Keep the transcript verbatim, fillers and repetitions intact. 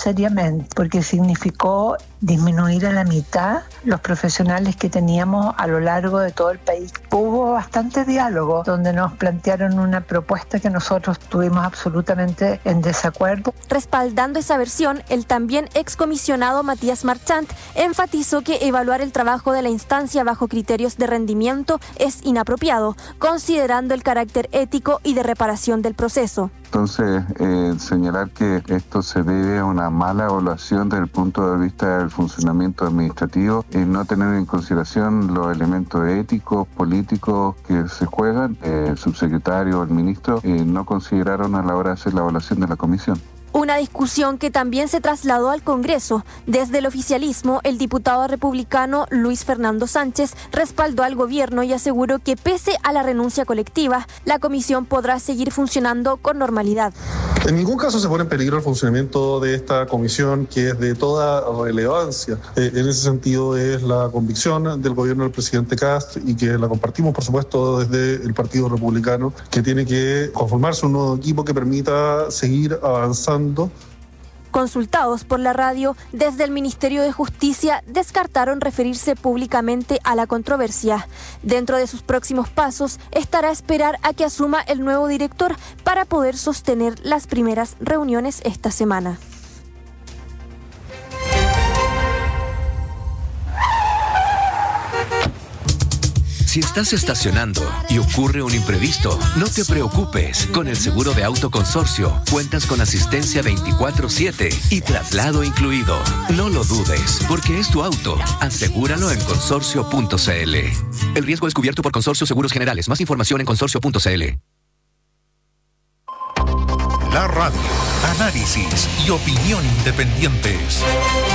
seriamente, porque significó disminuir a la mitad los profesionales que teníamos a lo largo de todo el país. Hubo bastante diálogo donde nos plantearon una propuesta que nosotros tuvimos absolutamente en desacuerdo. Respaldando esa versión, el también excomisionado Matías Marchant enfatizó que evaluar el trabajo de la instancia bajo criterios de rendimiento es inapropiado, considerando el carácter ético y de reparación del proceso. Entonces, eh, señalar que esto se debe a una mala evaluación desde el punto de vista del funcionamiento administrativo y no tener en consideración los elementos éticos, políticos que se juegan, eh, el subsecretario o el ministro eh, no consideraron a la hora de hacer la evaluación de la comisión. Una discusión que también se trasladó al Congreso. Desde el oficialismo, el diputado republicano Luis Fernando Sánchez respaldó al gobierno y aseguró que pese a la renuncia colectiva, la comisión podrá seguir funcionando con normalidad. En ningún caso se pone en peligro el funcionamiento de esta comisión, que es de toda relevancia. Eh, en ese sentido es la convicción del gobierno del presidente Kast y que la compartimos, por supuesto, desde el Partido Republicano, que tiene que conformarse un nuevo equipo que permita seguir avanzando. Consultados por la radio, desde el Ministerio de Justicia descartaron referirse públicamente a la controversia. Dentro de sus próximos pasos estará a esperar a que asuma el nuevo director para poder sostener las primeras reuniones esta semana. Si estás estacionando y ocurre un imprevisto, no te preocupes. Con el seguro de auto Consorcio, cuentas con asistencia veinticuatro siete y traslado incluido. No lo dudes, porque es tu auto. Asegúralo en consorcio punto c l. El riesgo es cubierto por Consorcio Seguros Generales. Más información en consorcio punto c l. La radio, análisis y opinión independientes.